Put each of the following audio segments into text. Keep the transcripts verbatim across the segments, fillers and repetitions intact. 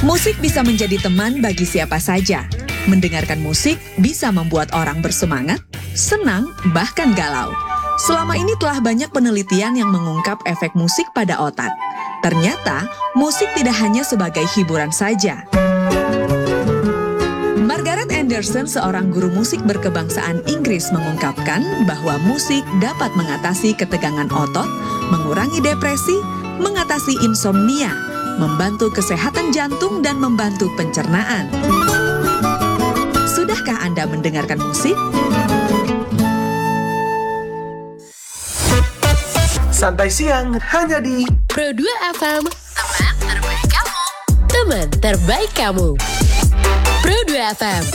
Musik bisa menjadi teman bagi siapa saja. Mendengarkan musik bisa membuat orang bersemangat, senang, bahkan galau. Selama ini telah banyak penelitian yang mengungkap efek musik pada otak. Ternyata, musik tidak hanya sebagai hiburan saja. Margaret Anderson, seorang guru musik berkebangsaan Inggris, mengungkapkan bahwa musik dapat mengatasi ketegangan otot, mengurangi depresi, mengatasi insomnia, membantu kesehatan jantung, dan membantu pencernaan. Sudahkah Anda mendengarkan musik? Santai siang hanya di Pro dua F M, teman terbaik kamu. Teman terbaik kamu. Pro dua F M.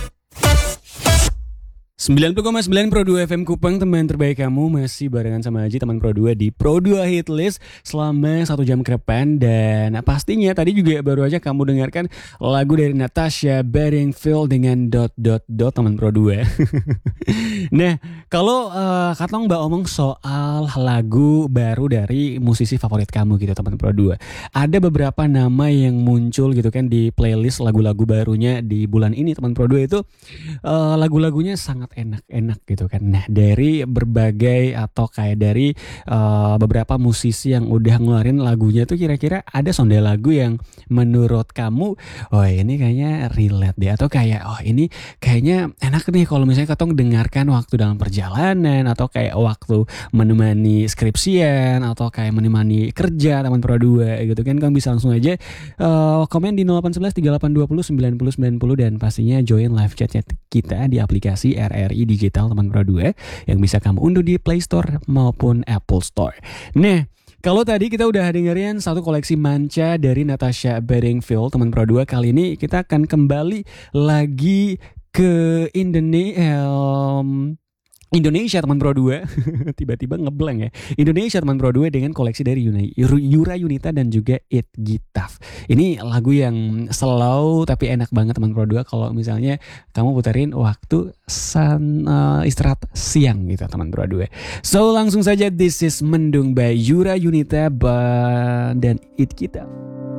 sembilan puluh koma sembilan Pro dua F M Kupang, teman terbaik kamu. Masih barengan sama Aji, teman Pro dua di Pro dua Hit List selama satu jam ke depan. Dan pastinya tadi juga baru aja kamu dengarkan lagu dari Natasha Bedingfield dengan dot dot dot, teman Pro dua. Nah, kalau uh, katong mbak omong soal lagu baru dari musisi favorit kamu gitu, teman Pro dua, ada beberapa nama yang muncul gitu kan di playlist lagu-lagu barunya di bulan ini, teman Pro dua. Itu uh, lagu-lagunya sangat enak-enak gitu kan. Nah, dari berbagai atau kayak dari uh, beberapa musisi yang udah ngeluarin lagunya tuh, kira-kira ada sonde lagu yang menurut kamu, oh ini kayaknya relate deh, atau kayak oh ini kayaknya enak nih kalau misalnya ketong dengarkan waktu dalam perjalanan, atau kayak waktu menemani skripsian, atau kayak menemani kerja, teman Pro dua gitu kan. Kamu bisa langsung aja uh, komen di nol delapan satu satu tiga delapan dua nol sembilan nol sembilan nol, dan pastinya join live chat kita di aplikasi R R I Digital, teman Pro dua, yang bisa kamu unduh di Play Store maupun Apple Store. Nah, kalau tadi kita udah dengerin satu koleksi manca dari Natasha Bedingfield, teman Pro dua, kali ini kita akan kembali lagi ke Indonesia. Um, Indonesia, teman Pro dua. Tiba-tiba ngeblank ya. Indonesia, teman Pro dua, dengan koleksi dari Yura Yunita dan juga It Gitaf. Ini lagu yang slow tapi enak banget, teman Pro dua, kalau misalnya kamu puterin waktu san, uh, istirahat siang gitu, teman Pro dua. So langsung saja, this is Mendung by Yura Yunita dan It Gitaf.